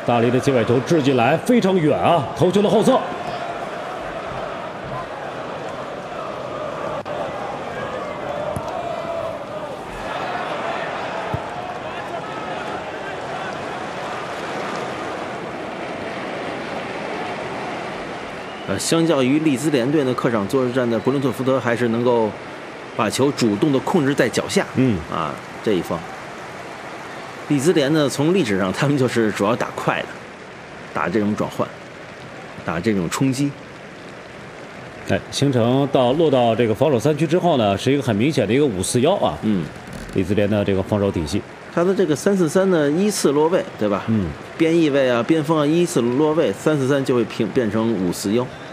大力的界外球掷进来，非常远啊，头球的后侧。 相较于利兹联队呢，客场作战的伯伦特福德还是能够把球主动的控制在脚下。这一方。利兹联呢，从历史上他们就是主要打快的，打这种转换，打这种冲击。 形成落到这个防守3区之后呢，是一个很明显的一个5-4-1啊。利兹联的这个防守体系。 他的这个3-4-3呢，依次落位，对吧？边翼位啊、边锋啊依次落位，3-4-3就会变成5-4-1。